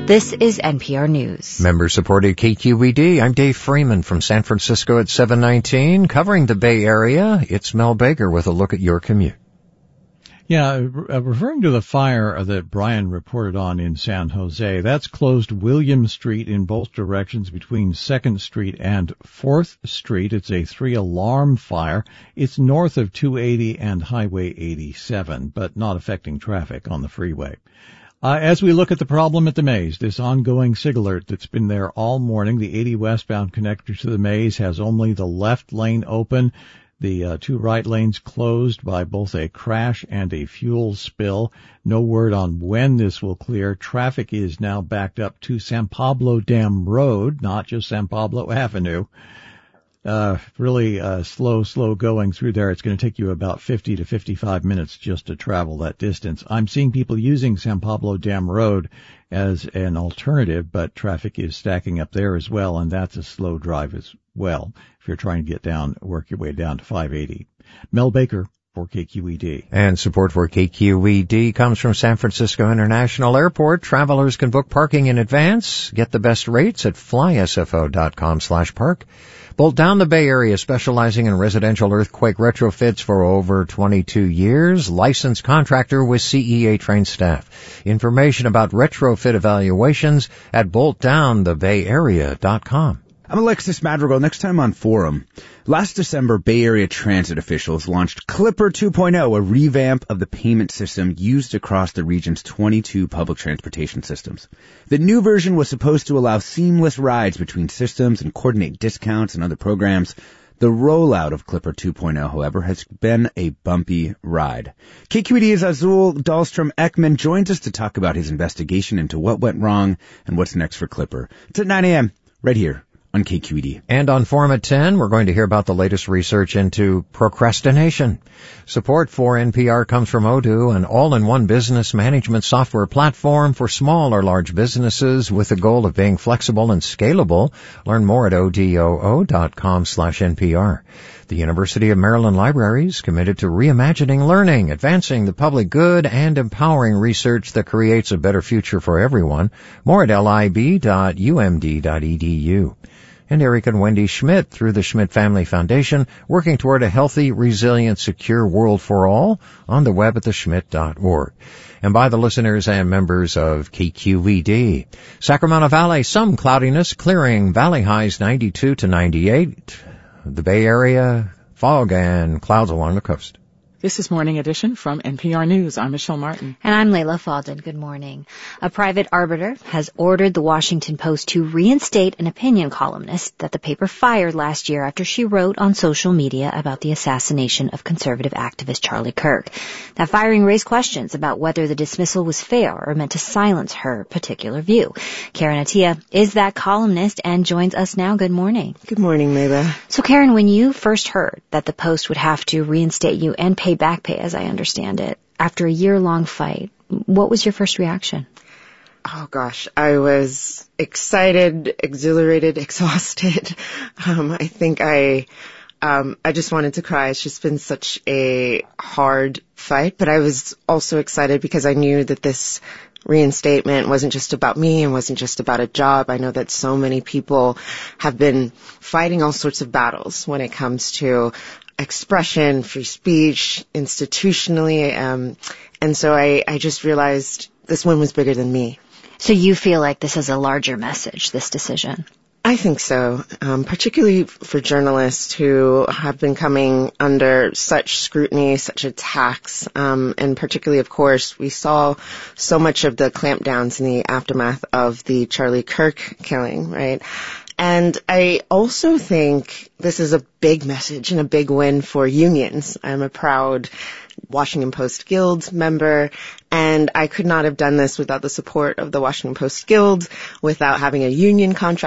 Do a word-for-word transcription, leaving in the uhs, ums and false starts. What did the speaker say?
This is N P R News. Member-supported K Q E D. I'm Dave Freeman from San Francisco at seven nineteen. Covering the Bay Area, it's Mel Baker with a look at your commute. Yeah, uh, referring to the fire that Brian reported on in San Jose, that's closed William Street in both directions between second Street and fourth Street. It's a three-alarm fire. It's north of two eighty and Highway eighty-seven, but not affecting traffic on the freeway. Uh, as we look at the problem at the Maze, this ongoing SIG alert that's been there all morning, the eighty westbound connector to the Maze has only the left lane open. The uh, two right lanes closed by both a crash and a fuel spill. No word on when this will clear. Traffic is now backed up to San Pablo Dam Road, not just San Pablo Avenue. Uh, really, uh, slow, slow going through there. It's going to take you about fifty to fifty-five minutes just to travel that distance. I'm seeing people using San Pablo Dam Road as an alternative, but traffic is stacking up there as well, and that's a slow drive as well if you're trying to get down, work your way down to five eighty. Mel Baker for K Q E D. And support for K Q E D comes from San Francisco International Airport. Travelers can book parking in advance. Get the best rates at flysfo.com slash park. Bolt Down, the Bay Area, specializing in residential earthquake retrofits for over twenty-two years. Licensed contractor with C E A-trained staff. Information about retrofit evaluations at bolt down the bay area dot com. I'm Alexis Madrigal. Next time on Forum. Last December, Bay Area transit officials launched Clipper two point oh, a revamp of the payment system used across the region's twenty-two public transportation systems. The new version was supposed to allow seamless rides between systems and coordinate discounts and other programs. The rollout of Clipper two point oh, however, has been a bumpy ride. K Q E D's Azul Dahlstrom-Ekman joins us to talk about his investigation into what went wrong and what's next for Clipper. It's at nine a.m. right here on K Q E D. And on Forum at ten, we're going to hear about the latest research into procrastination. Support for N P R comes from Odoo, an all-in-one business management software platform for small or large businesses with the goal of being flexible and scalable. Learn more at odoo.com slash NPR. The University of Maryland Libraries committed to reimagining learning, advancing the public good, and empowering research that creates a better future for everyone. More at lib dot u m d dot e d u. And Eric and Wendy Schmidt, through the Schmidt Family Foundation, working toward a healthy, resilient, secure world for all, on the web at the schmidt dot org. And by the listeners and members of K Q E D. Sacramento Valley, some cloudiness, clearing, valley highs ninety-two to ninety-eight. The Bay Area, fog and clouds along the coast. This is Morning Edition from N P R News. I'm Michelle Martin. And I'm Layla Faldin. Good morning. A private arbiter has ordered the Washington Post to reinstate an opinion columnist that the paper fired last year after she wrote on social media about the assassination of conservative activist Charlie Kirk. That firing raised questions about whether the dismissal was fair or meant to silence her particular view. Karen Attia is that columnist and joins us now. Good morning. Good morning, Layla. So, Karen, when you first heard that the Post would have to reinstate you and pay back pay, as I understand it, after a year-long fight, what was your first reaction? Oh, gosh. I was excited, exhilarated, exhausted. Um, I think I, um, I just wanted to cry. It's just been such a hard fight, but I was also excited because I knew that this reinstatement wasn't just about me and wasn't just about a job. I know that so many people have been fighting all sorts of battles when it comes to expression, free speech, institutionally. Um, and so I, I just realized this one was bigger than me. So you feel like this is a larger message, this decision? I think so, um, particularly for journalists who have been coming under such scrutiny, such attacks, um, and particularly, of course, we saw so much of the clampdowns in the aftermath of the Charlie Kirk killing, right? And I also think this is a big message and a big win for unions. I'm a proud Washington Post Guild member, and I could not have done this without the support of the Washington Post Guild, without having a union contract